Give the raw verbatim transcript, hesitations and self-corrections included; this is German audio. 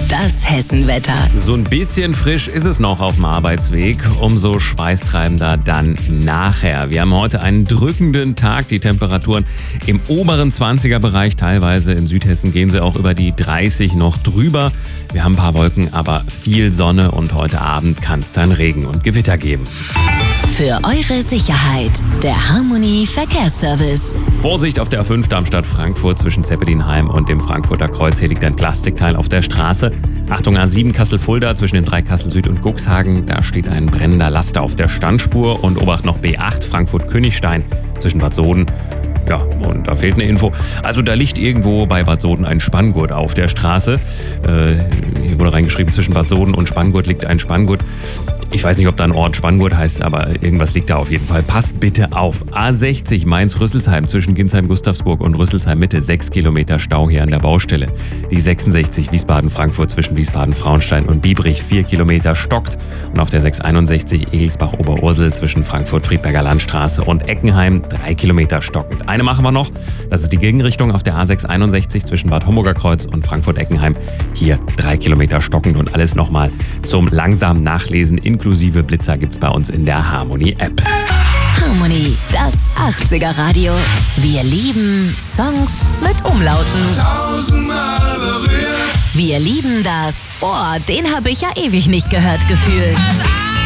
das Hessenwetter. So ein bisschen frisch ist es noch auf dem Arbeitsweg, umso schweißtreibender dann nachher. Wir haben heute einen drückenden Tag, die Temperaturen im oberen zwanziger-Bereich, teilweise in Südhessen gehen sie auch über die dreißig noch drüber. Wir haben ein paar Wolken, aber viel Sonne und heute Abend kann es dann Regen und Gewitter geben. Für eure Sicherheit, der Harmony Verkehrsservice. Vorsicht auf der A fünf Darmstadt-Frankfurt zwischen Zeppelinheim und dem Frankfurter Kreuz. Hier liegt ein Plastikteil auf der Straße. Achtung, A sieben Kassel-Fulda zwischen den drei Kassel Süd und Cuxhagen. Da steht ein brennender Laster auf der Standspur. Und Obacht noch B acht Frankfurt-Königstein zwischen Bad Soden. Ja, und da fehlt eine Info. Also da liegt irgendwo bei Bad Soden ein Spanngurt auf der Straße. Äh, hier wurde reingeschrieben, zwischen Bad Soden und Spanngurt liegt ein Spanngurt. Ich weiß nicht, ob da ein Ort Spanngurt heißt, aber irgendwas liegt da auf jeden Fall. Passt bitte auf. A sechzig Mainz-Rüsselsheim zwischen Ginsheim-Gustavsburg und Rüsselsheim-Mitte. sechs Kilometer Stau hier an der Baustelle. Die sechsundsechzig Wiesbaden-Frankfurt zwischen Wiesbaden-Frauenstein und Biebrich. vier Kilometer stockt. Und auf der sechs einundsechzig Egelsbach-Oberursel zwischen Frankfurt-Friedberger Landstraße und Eckenheim. drei Kilometer stockend. Eine machen wir noch. Das ist die Gegenrichtung auf der A sechs einundsechzig zwischen Bad Homburger Kreuz und Frankfurt-Eckenheim. Hier drei Kilometer stockend und alles nochmal zum langsamen Nachlesen inklusive Blitzer gibt's bei uns in der Harmony-App. Harmony, das achtziger-Radio. Wir lieben Songs mit Umlauten. Tausendmal berührt. Wir lieben das. Oh, den habe ich ja ewig nicht gehört gefühlt.